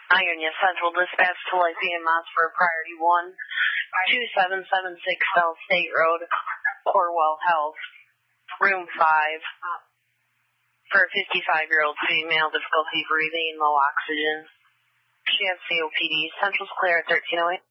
Ionia Central Dispatch to Lyceum Mass for Priority 1, 2776 South State Road, Corwell Health, Room 5, for a 55-year-old female, difficulty breathing, low oxygen. She has COPD. Central's clear at 1308.